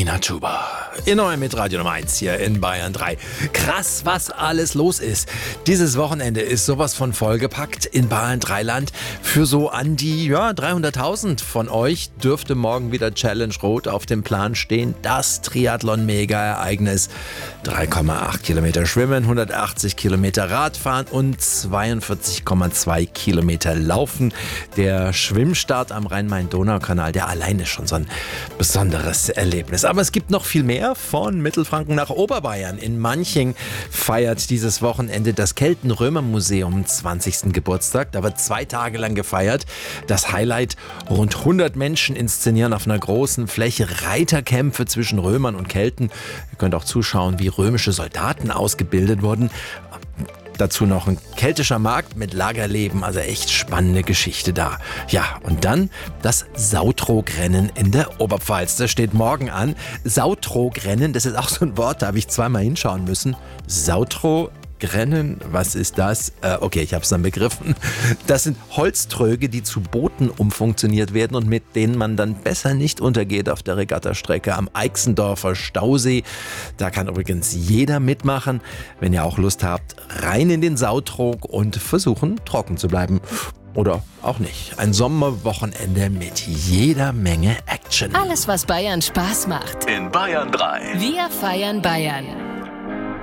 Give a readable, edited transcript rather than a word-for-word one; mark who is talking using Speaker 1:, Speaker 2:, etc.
Speaker 1: Nina Chuba. Ihr neu mit Radio Nummer 1 hier in Bayern 3. Krass, was alles los ist. Dieses Wochenende ist sowas von vollgepackt in Bayern 3 Land. Für so an die 300.000 von euch dürfte morgen wieder Challenge Rot auf dem Plan stehen. Das Triathlon-Mega-Ereignis. 3,8 Kilometer Schwimmen, 180 Kilometer Radfahren und 42,2 Kilometer Laufen. Der Schwimmstart am Rhein-Main-Donau-Kanal, der allein ist schon so ein besonderes Erlebnis. Aber es gibt noch viel mehr. Von Mittelfranken nach Oberbayern. In Manching feiert dieses Wochenende das Kelten-Römer-Museum 20. Geburtstag. Da wird 2 Tage lang gefeiert. Das Highlight: rund 100 Menschen inszenieren auf einer großen Fläche Reiterkämpfe zwischen Römern und Kelten. Ihr könnt auch zuschauen, wie römische Soldaten ausgebildet wurden. Dazu noch ein keltischer Markt mit Lagerleben, also echt spannende Geschichte da. Ja, und dann das Sautrogrennen in der Oberpfalz. Das steht morgen an. Sautrogrennen, das ist auch so ein Wort, da habe ich zweimal hinschauen müssen. Sautrogrennen, was ist das? Okay, ich habe es dann begriffen. Das sind Holztröge, die zu Booten umfunktioniert werden und mit denen man dann besser nicht untergeht auf der Regattastrecke am Eichsendorfer Stausee. Da kann übrigens jeder mitmachen. Wenn ihr auch Lust habt, rein in den Sautrog und versuchen, trocken zu bleiben. Oder auch nicht. Ein Sommerwochenende mit jeder Menge Action.
Speaker 2: Alles, was Bayern Spaß macht.
Speaker 3: In Bayern 3.
Speaker 2: Wir feiern Bayern.